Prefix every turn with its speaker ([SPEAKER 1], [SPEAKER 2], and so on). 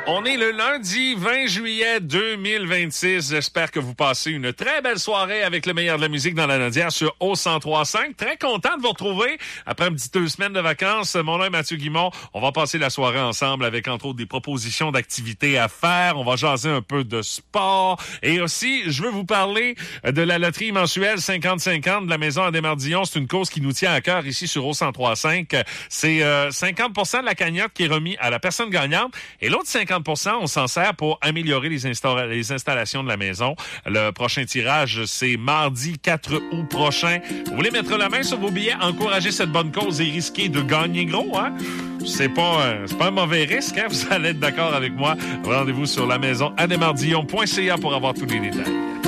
[SPEAKER 1] On est le lundi 20 juillet 2026. J'espère que vous passez une très belle soirée avec le meilleur de la musique dans la Nodière sur O103.5. Très content de vous retrouver après une petite 2 semaines de vacances. Mon nom est Mathieu Guimond. On va passer la soirée ensemble avec entre autres des propositions d'activités à faire. On va jaser un peu de sport. Et aussi, je veux vous parler de la loterie mensuelle 50-50 de la Maison à Desmardillons. C'est une cause qui nous tient à cœur ici sur O103.5. C'est 50% de la cagnotte qui est remis à la personne gagnante. Et l'autre 50%, on s'en sert pour améliorer les installations de la maison. Le prochain tirage, c'est mardi 4 août prochain. Vous voulez mettre la main sur vos billets, encourager cette bonne cause et risquer de gagner gros, hein? C'est pas un mauvais risque, hein? Vous allez être d'accord avec moi. Rendez-vous sur la maison à desmardillons.ca pour avoir tous les détails.